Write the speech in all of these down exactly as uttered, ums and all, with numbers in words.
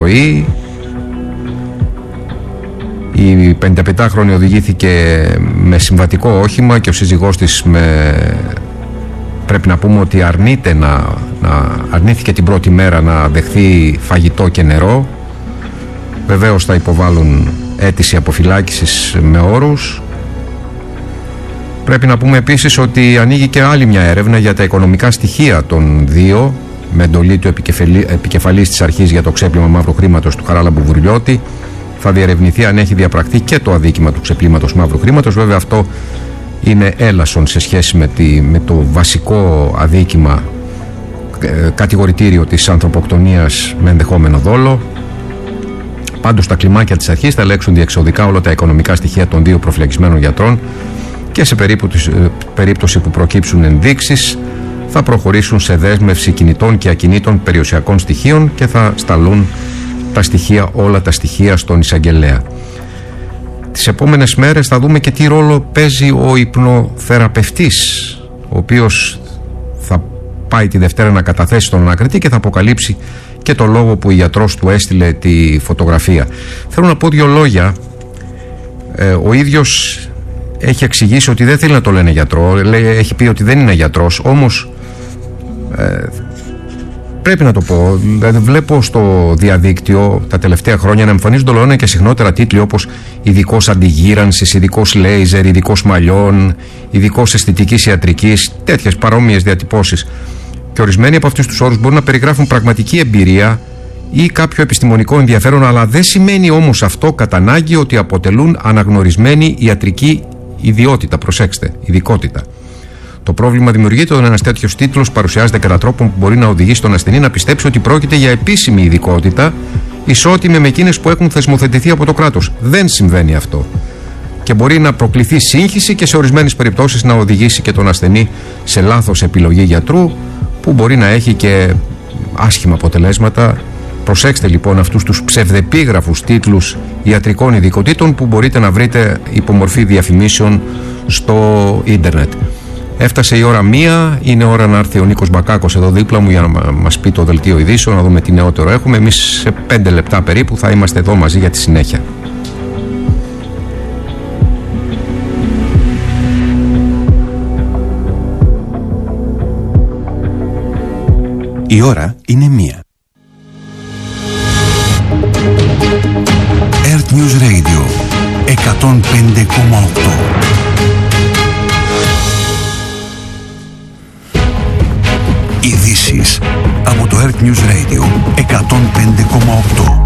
ζωή. Η πενηνταπεντάχρονη οδηγήθηκε με συμβατικό όχημα και ο σύζυγός της με... πρέπει να πούμε ότι αρνείται να, να αρνήθηκε την πρώτη μέρα να δεχθεί φαγητό και νερό. Βεβαίως θα υποβάλουν αίτηση αποφυλάκησης με όρους. Πρέπει να πούμε επίσης ότι ανοίγει και άλλη μια έρευνα για τα οικονομικά στοιχεία των δύο, με εντολή του επικεφαλής της αρχής για το ξέπλυμα μαύρου χρήματος του Χαράλαμπου Βουρλιώτη. Θα διερευνηθεί αν έχει διαπραχθεί και το αδίκημα του ξεπλύματος μαύρου χρήματος. Βέβαια αυτό είναι έλασον σε σχέση με, τη, με το βασικό αδίκημα ε, κατηγορητήριο της ανθρωποκτονίας με ενδεχόμενο δόλο. Πάντως τα κλιμάκια της αρχής θα ελέγξουν διεξοδικά όλα τα οικονομικά στοιχεία των δύο προφυλακισμένων γιατρών και σε περίπτωση, περίπτωση που προκύψουν ενδείξεις θα προχωρήσουν σε δέσμευση κινητών και ακινήτων περιουσιακών στοιχείων και θα σταλούν τα στοιχεία, όλα τα στοιχεία στον εισαγγελέα. Τις επόμενες μέρες θα δούμε και τι ρόλο παίζει ο υπνοθεραπευτής, ο οποίος θα πάει τη Δευτέρα να καταθέσει τον ανακριτή και θα αποκαλύψει και το λόγο που ο γιατρός του έστειλε τη φωτογραφία. Θέλω να πω δύο λόγια. Ε, ο ίδιος έχει εξηγήσει ότι δεν θέλει να το λένε γιατρό, λέει, έχει πει ότι δεν είναι γιατρός, όμως ε, πρέπει να το πω, δηλαδή βλέπω στο διαδίκτυο τα τελευταία χρόνια να εμφανίζονται όλο ένα και συχνότερα τίτλοι όπως ειδικός αντιγύρανσης, ειδικός λέιζερ, ειδικός μαλλιών, ειδικός αισθητικής ιατρικής, τέτοιες παρόμοιες διατυπώσεις. Και ορισμένοι από αυτούς τους όρους μπορούν να περιγράφουν πραγματική εμπειρία ή κάποιο επιστημονικό ενδιαφέρον, αλλά δεν σημαίνει όμως αυτό κατά ανάγκη ότι αποτελούν αναγνωρισμένη ιατρική ιδιότητα. Προσέξτε, ειδικότητα. Το πρόβλημα δημιουργείται όταν ένας τέτοιος τίτλος παρουσιάζεται κατά τρόπο που μπορεί να οδηγήσει τον ασθενή να πιστέψει ότι πρόκειται για επίσημη ειδικότητα, ισότιμη με εκείνες που έχουν θεσμοθετηθεί από το κράτος. Δεν συμβαίνει αυτό. Και μπορεί να προκληθεί σύγχυση και σε ορισμένες περιπτώσεις να οδηγήσει και τον ασθενή σε λάθος επιλογή γιατρού, που μπορεί να έχει και άσχημα αποτελέσματα. Προσέξτε λοιπόν αυτούς τους ψευδεπίγραφους τίτλους ιατρικών ειδικοτήτων που μπορείτε να βρείτε υπό μορφή διαφημίσεων στο ίντερνετ. Έφτασε η ώρα μία, είναι ώρα να έρθει ο Νίκος Μπακάκος εδώ δίπλα μου για να μας πει το δελτίο ειδήσεων, να δούμε τι νεότερο έχουμε. Εμείς σε πέντε λεπτά περίπου θα είμαστε εδώ μαζί για τη συνέχεια. Η ώρα είναι μία. Earth News Radio εκατόν πέντε κόμμα οκτώ. Ειδήσεις από το Earth News Radio εκατόν πέντε κόμμα οκτώ.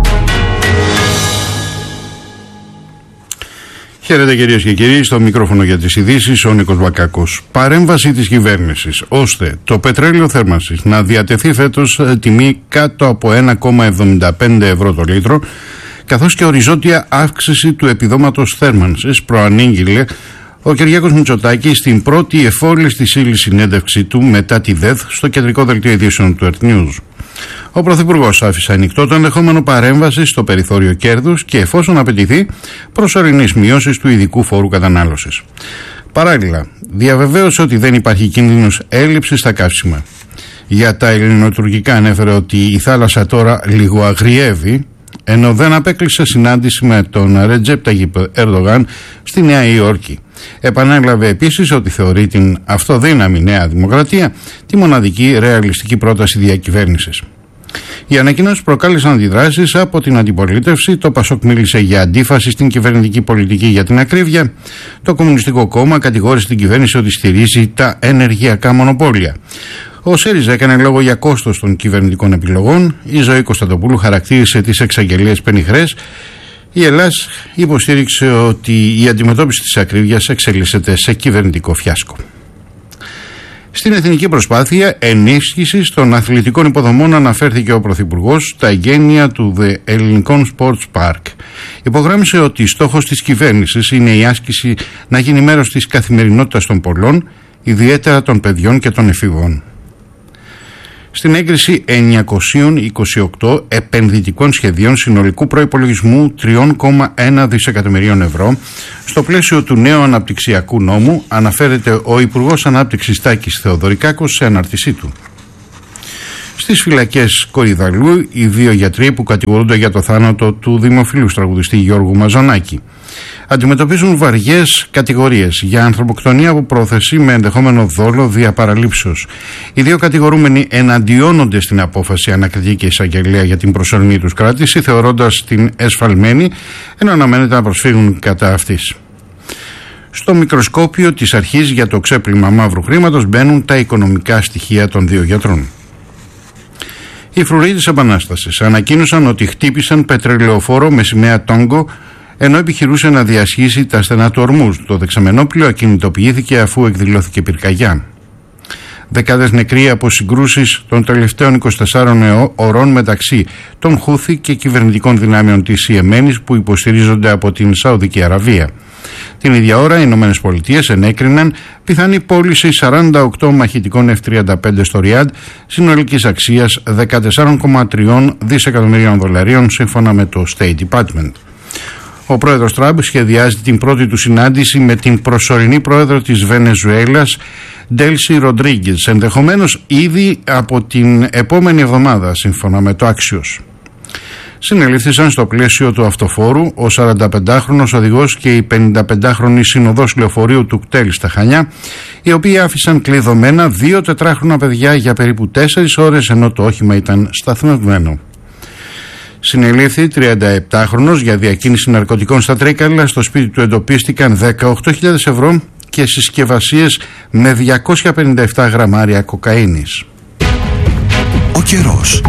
Χαίρετε κυρίες και κύριοι, στο μικρόφωνο για τις ειδήσεις ο Νίκος Μπακάκος. Παρέμβαση της κυβέρνησης ώστε το πετρέλαιο θέρμανσης να διατεθεί φέτος τιμή κάτω από ένα κόμμα εβδομήντα πέντε ευρώ το λίτρο, καθώς και οριζόντια αύξηση του επιδόματος θέρμανσης, προανήγγειλε ο Κυριάκος Μητσοτάκης στην πρώτη εφόλης της ύλης συνέντευξη του μετά τη ΔΕΘ στο κεντρικό δελτίο ειδήσεων του Earth News. Ο Πρωθυπουργός άφησε ανοιχτό το ενδεχόμενο παρέμβαση στο περιθώριο κέρδους και εφόσον απαιτηθεί προσωρινής μειώσης του ειδικού φόρου κατανάλωσης. Παράλληλα, διαβεβαίωσε ότι δεν υπάρχει κίνδυνος έλλειψης στα καύσιμα. Για τα ελληνοτουρκικά ανέφερε ότι η θάλασσα τώρα λίγο αγριεύει, ενώ δεν απέκλεισε συνάντηση με τον Ρετζέπ Ταγιπ Ερντογάν στη Νέα Υόρκη. Επανέλαβε επίσης ότι θεωρεί την αυτοδύναμη Νέα Δημοκρατία τη μοναδική ρεαλιστική πρόταση διακυβέρνησης. Οι ανακοινώσεις προκάλεσαν αντιδράσεις από την αντιπολίτευση. Το ΠΑΣΟΚ μίλησε για αντίφαση στην κυβερνητική πολιτική για την ακρίβεια. Το Κομμουνιστικό Κόμμα κατηγόρησε την κυβέρνηση ότι στηρίζει τα ενεργειακά μονοπόλια. Ο ΣΥΡΙΖΑ έκανε λόγο για κόστος των κυβερνητικών επιλογών. Η Ζωή Κωνσταντοπούλου χαρακτήρισε τις εξαγγελίες πενιχρές. Η Ελλάς υποστήριξε ότι η αντιμετώπιση της ακρίβειας εξελίσσεται σε κυβερνητικό φιάσκο. Στην εθνική προσπάθεια ενίσχυσης των αθλητικών υποδομών αναφέρθηκε ο Πρωθυπουργός στα εγγένεια του The Ελληνικών Sports Park. Υπογράμμισε ότι στόχος της κυβέρνησης είναι η άσκηση να γίνει μέρος της καθημερινότητας των πολλών, ιδιαίτερα των παιδιών και των εφηβών. Στην έγκριση εννιακόσια είκοσι οκτώ επενδυτικών σχεδίων συνολικού προϋπολογισμού τρία κόμμα ένα δισεκατομμυρίων ευρώ, στο πλαίσιο του νέου αναπτυξιακού νόμου, αναφέρεται ο Υπουργός Ανάπτυξης Τάκης Θεοδωρικάκος σε ανάρτησή του. Στις φυλακές Κορυδαλού οι δύο γιατροί που κατηγορούνται για το θάνατο του δημοφιλούς τραγουδιστή Γιώργου Μαζονάκη αντιμετωπίζουν βαριές κατηγορίες για ανθρωποκτονία από πρόθεση με ενδεχόμενο δόλο δια παραλήψεως. Οι δύο κατηγορούμενοι εναντιώνονται στην απόφαση ανακριτική και εισαγγελία για την προσωρινή τους κράτηση, θεωρώντας την εσφαλμένη, ενώ αναμένεται να προσφύγουν κατά αυτής. Στο μικροσκόπιο της αρχής για το ξέπλυμα μαύρου χρήματος μπαίνουν τα οικονομικά στοιχεία των δύο γιατρών. Οι φρουροί της Επανάστασης ανακοίνωσαν ότι χτύπησαν πετρελαιοφόρο με σημαία Τόγκο ενώ επιχειρούσε να διασχίσει τα στενά του ορμούς. Το δεξαμενόπλαιο ακινητοποιήθηκε αφού εκδηλώθηκε πυρκαγιά. Δεκάδες νεκροί από συγκρούσεις των τελευταίων είκοσι τεσσάρων ωρών μεταξύ των Χούθη και κυβερνητικών δυνάμεων της Ιεμένης που υποστηρίζονται από την Σαουδική Αραβία. Την ίδια ώρα οι Ηνωμένες Πολιτείες ενέκριναν πιθανή πώληση σαράντα οκτώ μαχητικών εφ τριάντα πέντε στο Ριάντ συνολικής αξίας δεκατέσσερα κόμμα τρία δισεκατομμυρίων δολαρίων σύμφωνα με το State Department. Ο πρόεδρος Τραμπ σχεδιάζει την πρώτη του συνάντηση με την προσωρινή πρόεδρο της Βενεζουέλας, Ντέλσι Ροντρίγκες, ενδεχομένως ήδη από την επόμενη εβδομάδα, σύμφωνα με το Axios. Συνελήφθησαν στο πλαίσιο του αυτοφόρου ο σαρανταπεντάχρονος οδηγός και η πενηνταπεντάχρονη συνοδός λεωφορείου του κτέλ στα Χανιά, οι οποίοι άφησαν κλειδωμένα δύο τετράχρονα παιδιά για περίπου τέσσερις ώρες ενώ το όχημα ήταν σταθμευμένο. Συνελήφθη τριανταεπτάχρονος για διακίνηση ναρκωτικών στα Τρίκαλα. Στο σπίτι του εντοπίστηκαν δεκαοκτώ χιλιάδες ευρώ και συσκευασίες με διακόσια πενήντα επτά γραμμάρια κοκαίνης. Ο καιρός.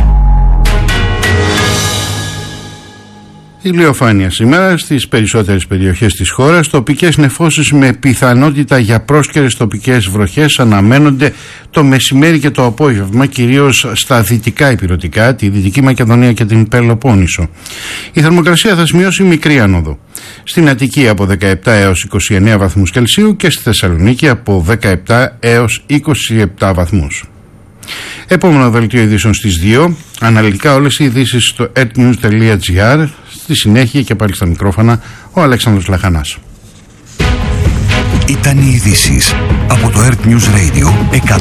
Ηλιοφάνεια σήμερα στις περισσότερες περιοχές της χώρας. Τοπικές νεφώσεις με πιθανότητα για πρόσκαιρες τοπικές βροχές αναμένονται το μεσημέρι και το απόγευμα, κυρίως στα δυτικά ηπειρωτικά, τη Δυτική Μακεδονία και την Πελοπόννησο. Η θερμοκρασία θα σημειώσει μικρή άνοδο. Στην Αττική από δεκαεπτά έως είκοσι εννέα βαθμούς Κελσίου και στη Θεσσαλονίκη από δεκαεπτά έως είκοσι επτά βαθμούς. Επόμενο δελτίο ειδήσεων στις δύο. Αναλυτικά όλες οι ειδήσεις στο ertnews τελεία gr. Στη συνέχεια και πάλι στα μικρόφωνα ο Αλέξανδρος Λαχανάς. Ήταν οι ειδήσεις από το Earth News Radio